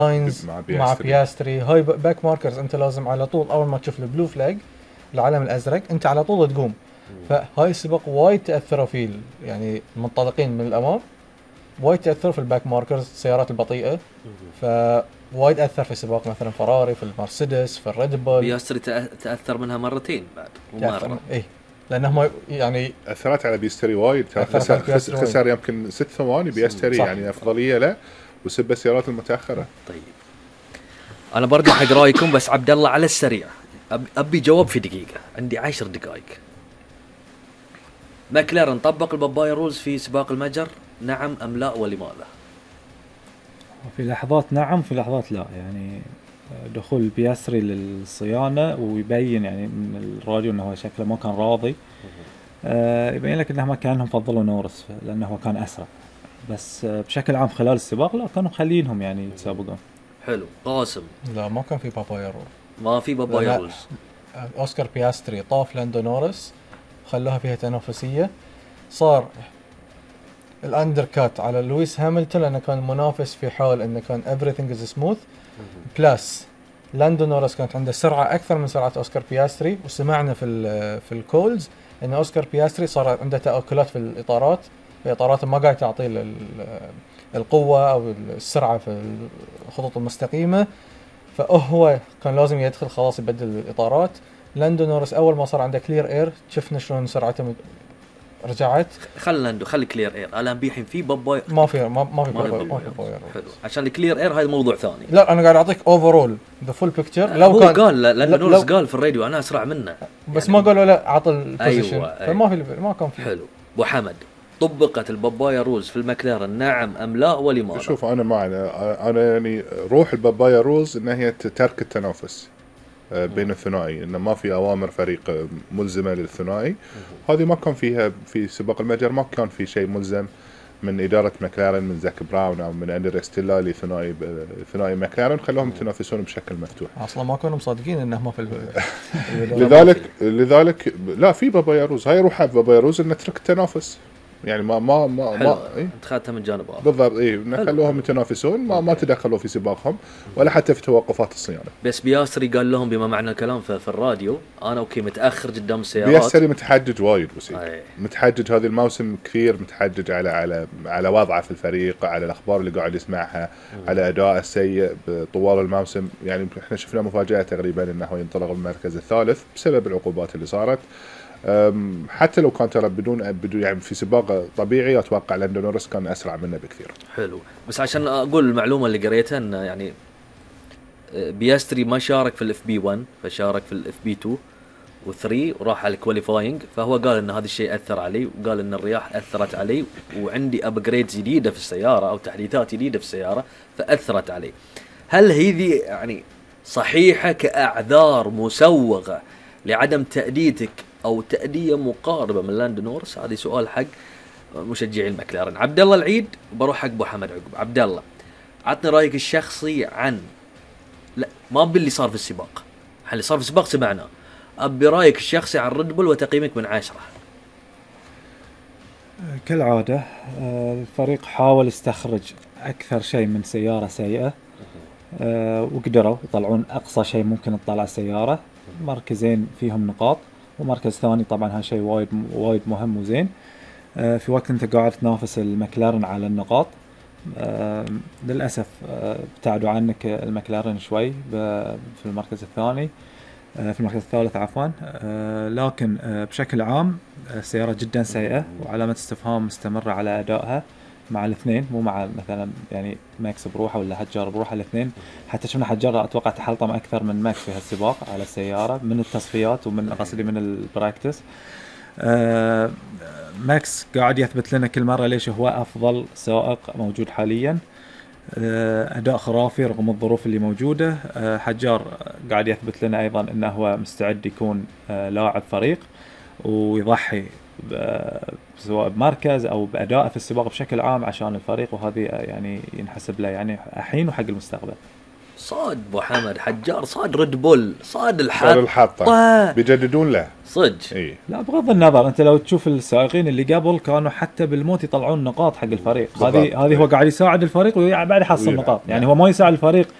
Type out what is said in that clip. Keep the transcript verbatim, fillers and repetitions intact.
ساينز مع مع بياستري. بياستري. هاي باك ماركرز انت لازم على طول اول ما تشوف البلو فلاج العلم الازرق انت على طول تقوم. فهاي السباق وايد تاثروا فيه يعني المنطلقين من الامام، وايد تاثروا في الباك ماركرز السيارات البطيئه. فوايد اثر في سباق مثلا فراري، في المرسيدس، في الريد بول. بياستري تأ- تاثر منها مرتين بعد ومره. ايه لانهم يعني اثرت على بيستري وايد، أثرت على خسر, بياستري وايد. خسر يمكن ست ثواني بيستري، صح. يعني افضليه له وسب السيارات المتاخره. طيب انا برجع حق رايكم، بس عبد الله على السريع أب... ابي جواب في دقيقه، عندي عشر دقائق. ماكلارن طبق البابايا رولز في سباق المجر، نعم ام لا ولماذا؟ في لحظات نعم، في لحظات لا. يعني دخول بياسري للصيانة ويبين يعني من الراديو انه هو شكله ما كان راضي، آه يبين لك انهم كانهم فضلوا نورس لانه هو كان اسرع، بس آه بشكل عام خلال السباق لا كانوا مخلينهم يعني يتسابقون. حلو. قاسم لا ما كان في بابايا رول. ما في بابايا لا. رولز. اوسكار بياستري طاف لاندو نورس، خلوها فيها تنافسيه. صار الاندر كات على لويس هاملتون لانه كان منافس في حال انه كان everything is smooth بلس لاندو نورس كانت عنده سرعه اكثر من سرعه اوسكار بياستري. وسمعنا في ال في الكولز ان اوسكار بياستري صار عنده تاكلات في الاطارات، الاطارات ما قاعد تعطي ال- القوه او السرعه في الخطوط المستقيمه، فهو كان لازم يدخل خلاص يبدل الاطارات. لاندو نورس اول ما صار عنده كلير اير شفنا شلون سرعته مت- رجعت. خلنا ندو خلي كلير اير الان بيحين في بابايا. ما في ما, ما في ما في بابايا- ما بابايا. في بابايا. حلو، عشان الكلير اير هذا موضوع ثاني. لا انا قاعد اعطيك اوفرول ذا فول بيكتشر. لو لو كان كان قال لان لو- نورس لو- قال في الراديو انا اسرع منه، بس يعني ما قالوا لا عطى البوزيشن. أيوة، أيوة. فما في ما كان في. حلو. ابو حمد، طبقت البابايا رولز في المكلارن نعم ام لا ولماذا؟ شوف انا معنا انا يعني روح البابايا رولز ان هي ترك التنافس آه، بين الثنائي، انه ما في اوامر فريق آه، ملزمه للثنائي. هذه ما كان فيها في سباق المجر، ما كان في شيء ملزم من اداره مكلارن من زاك براون او من اندري ستيلا لثنائي ثنائي مكلارن، خلوهم يتنافسون بشكل مفتوح. اصلا ما كانوا مصادقين انهم في ال- لذلك لذلك لا في بابايا روز، هاي روحها بابايا روز ان ترك التنافس، يعني ما ما ما, حلو. ما إيه؟ انت خدتها من جانب اخر. بالضبط ايه، إن خلوهم يتنافسون، ما ما تدخلوا في سباقهم ولا حتى في توقفات الصيانه. بس بياسري قال لهم بما معنى الكلام في, في الراديو انا اوكي متاخر قدام السيارات. بيسري متحجج وايد بس أي. متحجج هذه الموسم كثير، متحجج على على على وضعه في الفريق، على الاخبار اللي قاعد يسمعها، م. على اداءه السيء طوال الموسم. يعني احنا شفنا مفاجاه تقريبا انه ينطلق بالمركز الثالث بسبب العقوبات اللي صارت. حتى لو كان ترى بدون بدون يعني في سباق طبيعي اتوقع لاندو نورس كان اسرع منه بكثير. حلو. بس عشان اقول المعلومه اللي قريتها انه يعني بياستري ما شارك في الاف بي واحد، فشارك في الاف بي اثنين و3 وراح على الكواليفاينج، فهو قال ان هذا الشيء اثر علي، وقال ان الرياح اثرت علي وعندي ابجريد جديده في السياره او تحديثات جديده في السياره فاثرت علي. هل هذه يعني صحيحه كاعذار مسوغه لعدم تاديتك او تاديه مقاربه من لاندو نورس؟ هذا سؤال حق مشجعي المكلارن. عبد الله العيد، بروح حق ابو حمد عقب. عبد الله، عطني رايك الشخصي عن لا ما باللي صار في السباق، اللي صار في السباق سمعناه، ابي رايك الشخصي عن ريد بول وتقييمك من عشرة. كالعاده الفريق حاول يستخرج اكثر شيء من سياره سيئه، وقدروا يطلعون اقصى شيء ممكن تطلع السياره. مركزين فيهم نقاط، ومركز ثاني طبعا هذا شيء وايد وايد مهم وزين. في وقت انت قاعد تنافس المكلارن على النقاط، للاسف ابتعدوا عنك المكلارن شوي في المركز الثاني، في المركز الثالث عفوا. لكن بشكل عام السيارة جدا سيئة وعلامة استفهام مستمرة على أدائها مع الاثنين، مو مع مثلا يعني ماكس بروحه ولا حجار بروحه، الاثنين. حتى شفنا حجار اتوقع تحلطم اكثر من ماكس في هالسباق على السيارة من التصفيات ومن قصدي من البراكتس. آه ماكس قاعد يثبت لنا كل مرة ليش هو افضل سائق موجود حاليا. آه اداء خرافي رغم الظروف اللي موجودة. آه حجار قاعد يثبت لنا ايضا انه هو مستعد يكون آه لاعب فريق ويضحي سواء بمركز او باداء في السباق بشكل عام عشان الفريق، وهذه يعني ينحسب له يعني الحين وحق المستقبل. صاد ابو حمد حجار، صاد ريد بول، صاد الحط صار الحاطة بيجددون له صدق. اي لا بغض النظر، انت لو تشوف السائقين اللي قبل كانوا حتى بالموت يطلعون نقاط حق الفريق. هذه هذه هو قاعد يساعد الفريق وبعد يحصل ويلعب. نقاط، يعني هو ما يساعد الفريق